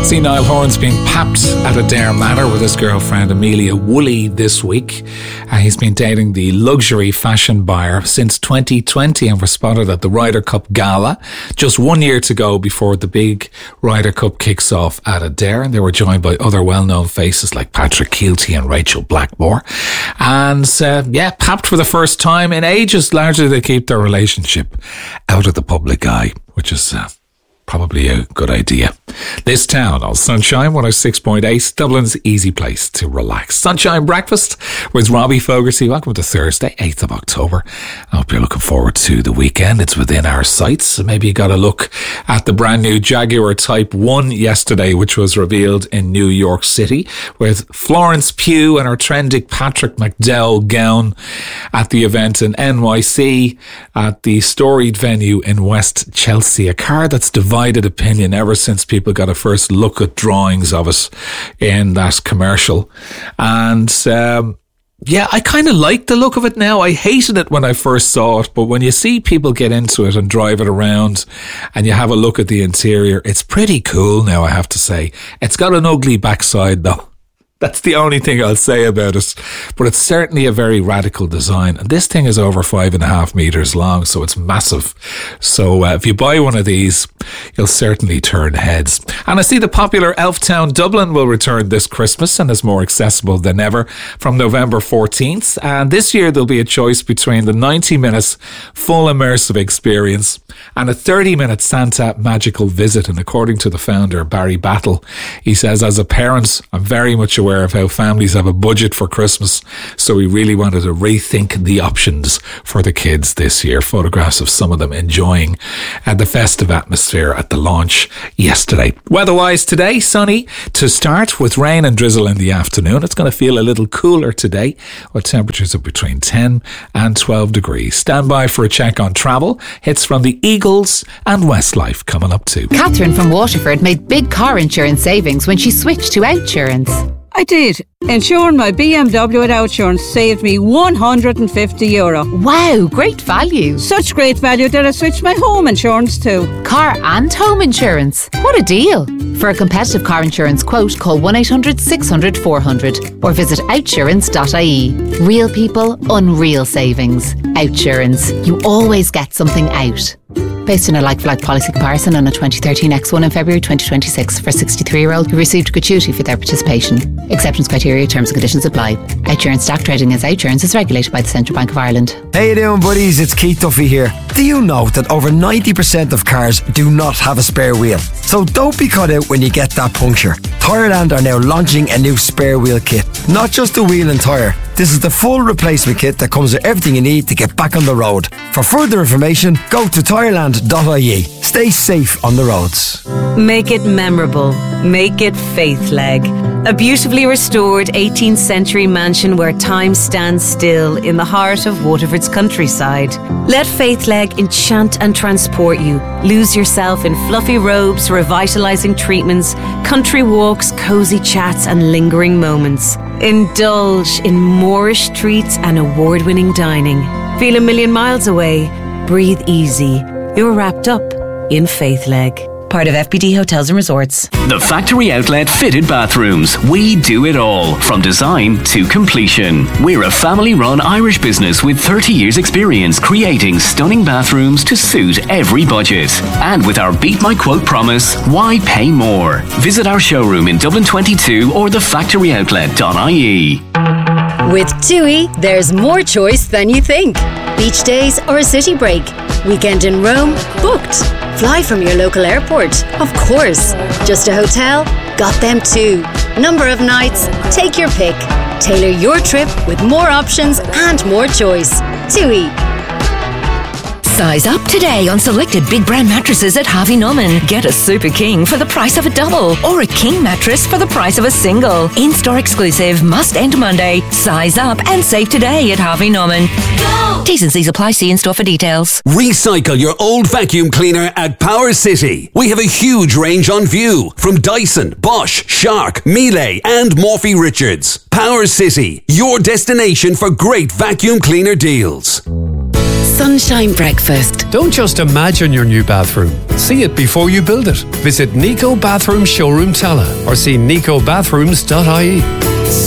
See Niall Horan's been papped at Adare Manor with his girlfriend Amelia Woolley this week. He's been dating the luxury fashion buyer since 2020 and was spotted at the Ryder Cup Gala just 1 year to go before the big Ryder Cup kicks off at Adare. And they were joined by other well-known faces like Patrick Keelty and Rachel Blackmore. And papped for the first time in ages. Largely they keep their relationship out of the public eye, which is probably a good idea. This town on Sunshine 106.8, Dublin's easy place to relax. Sunshine Breakfast with Robbie Fogarty. Welcome to Thursday, 8th of October. I hope you're looking forward to the weekend. It's within our sights. Maybe you got a look at the brand new Jaguar Type 1 yesterday, which was revealed in New York City with Florence Pugh and her trendy Patrick McDowell gown at the event in NYC at the storied venue in West Chelsea. A car that's divided opinion ever since people got a first look at drawings of it in that commercial. And I kind of like the look of it now. I hated it when I first saw it, but when you see people get into it and drive it around and you have a look at the interior, it's pretty cool now, I have to say. It's got an ugly backside though. That's the only thing I'll say about it. But it's certainly a very radical design. And this thing is over 5.5 meters long, so it's massive. So if you buy one of these, you'll certainly turn heads. And I see the popular Elftown Dublin will return this Christmas and is more accessible than ever from November 14th. And this year there'll be a choice between the 90-minute full immersive experience and a 30-minute Santa magical visit. And according to the founder, Barry Battle, he says, as a parent, I'm very much aware of how families have a budget for Christmas, so we really wanted to rethink the options for the kids this year. Photographs of some of them enjoying the festive atmosphere at the launch yesterday. Weather-wise today, sunny to start with rain and drizzle in the afternoon. It's going to feel a little cooler today with temperatures of between 10 and 12 degrees. Stand by for a check on travel. Hits from the Eagles and Westlife coming up too. Catherine from Waterford made big car insurance savings when she switched to Outsurance. I did. Insuring my BMW at Outsurance saved me €150. Wow, great value. Such great value that I switched my home insurance too. Car and home insurance. What a deal. For a competitive car insurance quote, call 1-800-600-400 or visit outsurance.ie. Real people, unreal savings. Outsurance. You always get something out. Based on a like-for-like policy comparison on a 2013 X1 in February 2026 for a 63-year-old who received gratuity for their participation. Acceptance criteria, terms and conditions apply. Outsurance stock trading as Outsurance is regulated by the Central Bank of Ireland. How you doing, buddies? It's Keith Duffy here. Do you know that over 90% of cars do not have a spare wheel? So don't be caught out when you get that puncture. Tyreland are now launching a new spare wheel kit. Not just a wheel and tyre. This is the full replacement kit that comes with everything you need to get back on the road. For further information, go to tyreland.ie. Stay safe on the roads. Make it memorable. Make it Faithleg. A beautifully restored 18th century mansion where time stands still in the heart of Waterford's countryside. Let Faithleg enchant and transport you. Lose yourself in fluffy robes, revitalising treatments, country walks, cosy chats and lingering moments. Indulge in Moorish treats and award-winning dining. Feel a million miles away. Breathe easy. You're wrapped up in Faithleg. Part of FBD Hotels and Resorts. The Factory Outlet Fitted Bathrooms. We do it all, from design to completion. We're a family-run Irish business with 30 years experience creating stunning bathrooms to suit every budget. And with our Beat My Quote promise, why pay more? Visit our showroom in Dublin 22 or thefactoryoutlet.ie. With TUI, there's more choice than you think. Beach days or a city break. Weekend in Rome? Booked. Fly from your local airport? Of course. Just a hotel? Got them too. Number of nights? Take your pick. Tailor your trip with more options and more choice. TUI. Size up today on selected big brand mattresses at Harvey Norman. Get a Super King for the price of a double or a King mattress for the price of a single. In-store exclusive, must end Monday. Size up and save today at Harvey Norman. Go! T's and C's apply. See in store for details. Recycle your old vacuum cleaner at Power City. We have a huge range on view from Dyson, Bosch, Shark, Miele and Morphy Richards. Power City, your destination for great vacuum cleaner deals. sunshine breakfast. Don't just imagine your new bathroom. See it before you build it. Visit Nico Bathroom Showroom Tala or see nicobathrooms.ie.